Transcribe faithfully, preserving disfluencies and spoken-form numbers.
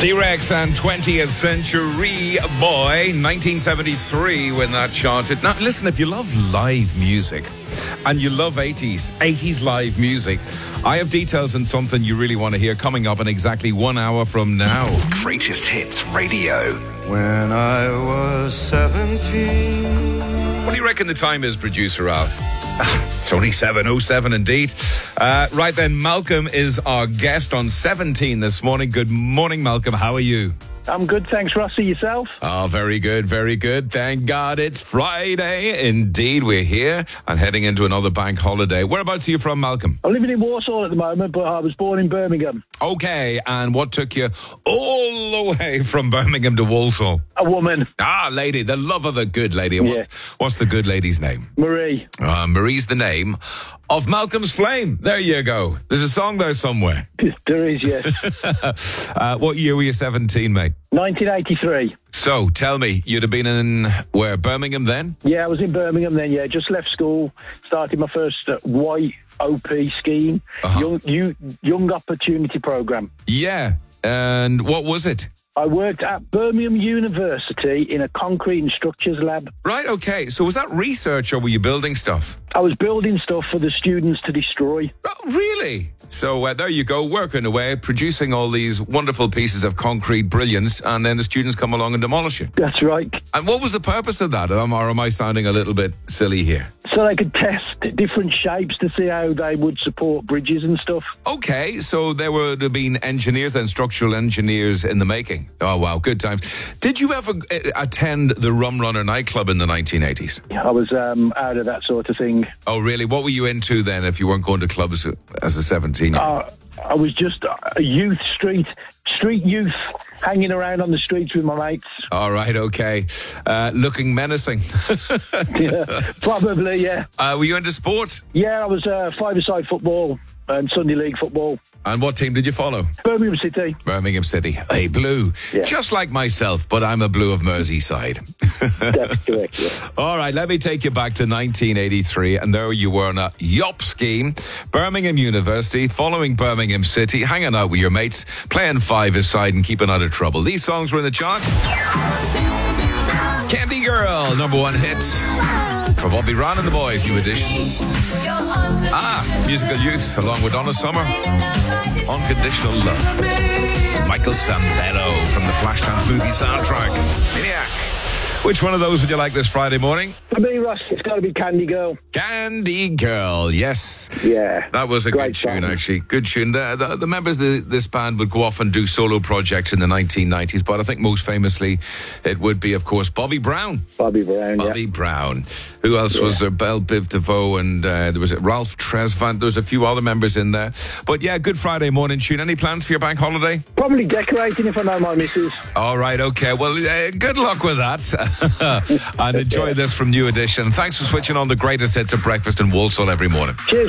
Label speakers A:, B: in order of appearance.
A: T-Rex and twentieth Century Boy, nineteen seventy-three when that charted. Now, listen, if you love live music and you love eighties, eighties live music, I have details on something you really want to hear coming up in exactly one hour from now.
B: Greatest Hits Radio.
C: When I was seventeen.
A: What do you reckon the time is, producer Al? It's only seven oh seven indeed. Uh, right then, Malcolm is our guest on seventeen this morning. Good morning, Malcolm. How are you?
D: I'm good, thanks, Rossi. Yourself?
A: Oh, very good, very good. Thank God it's Friday. Indeed, we're here and heading into another bank holiday. Whereabouts are you from, Malcolm?
D: I'm living in Warsaw at the moment, but I was born in Birmingham.
A: Okay, and what took you all the way from Birmingham to Walsall?
D: A woman.
A: Ah, lady, the love of the good lady. What's,
D: Yeah.
A: what's the good lady's name?
D: Marie.
A: Uh, Marie's the name of Malcolm's Flame. There you go. There's a song there somewhere.
D: There is, yes.
A: uh, what year were you seventeen, mate?
D: nineteen eighty-three.
A: So, tell me, you'd have been in, where, Birmingham then?
D: Yeah, I was in Birmingham then, yeah. Just left school, started my first uh, Y O P scheme,
A: Uh-huh.
D: young, you, young Opportunity Programme.
A: Yeah, and what was it?
D: I worked at Birmingham University in a concrete and structures lab.
A: Right, okay. So was that research or were you building stuff?
D: I was building stuff for the students to destroy.
A: Oh, really? So uh, there you go, working away, producing all these wonderful pieces of concrete brilliance, and then the students come along and demolish it.
D: That's right.
A: And what was the purpose of that? Um, or am I sounding a little bit silly here?
D: So they could test different shapes to see how they would support bridges and stuff.
A: Okay, so there would have been engineers and structural engineers in the making. Oh, wow, good times. Did you ever uh, attend the Rum Runner nightclub in the nineteen eighties?
D: I was um, out of that sort of thing.
A: Oh, really? What were you into then if you weren't going to clubs as a seventeen-year-old?
D: Uh, I was just a youth street, street youth, hanging around on the streets with my mates.
A: All right, okay. Uh, looking menacing.
D: Yeah, probably, yeah.
A: Uh, were you into sport?
D: Yeah, I was uh, five-a-side football and Sunday League football.
A: And what team did you follow?
D: Birmingham City.
A: Birmingham City. A blue.
D: Yeah.
A: Just like myself, but I'm a blue of Merseyside.
D: That's correct, yeah.
A: All right, let me take you back to nineteen eighty-three, and there you were on a Y O P scheme, Birmingham University, following Birmingham City, hanging out with your mates, playing five-a-side and keeping out of trouble. These songs were in the charts. Candy Girl, number one hit for Bobby Brown and the Boys, new edition. Ah, Musical Youth, along with Donna Summer, Unconditional Love. Michael Sambello from the Flashdance movie soundtrack. Maniac. Which one of those would you like this Friday morning?
D: For me, Russ, it's got to be Candy Girl.
A: Candy Girl, yes.
D: Yeah.
A: That was a
D: Great
A: good tune,
D: song.
A: actually. Good tune. The, the, the members of this band would go off and do solo projects in the nineteen nineties, but I think most famously it would be, of course, Bobby Brown.
D: Bobby Brown,
A: Bobby
D: yeah.
A: Brown. Who else
D: Yeah.
A: was there? Belle Biv DeVoe, and uh, there was Ralph Tresvant. There was a few other members in there. But yeah, good Friday morning tune. Any plans for your bank holiday?
D: Probably decorating if I know my missus.
A: All right, okay. Well, uh, good luck with that. And enjoy this from New Edition. Thanks for switching on the greatest hits of breakfast in Walsall every morning.
D: Cheers.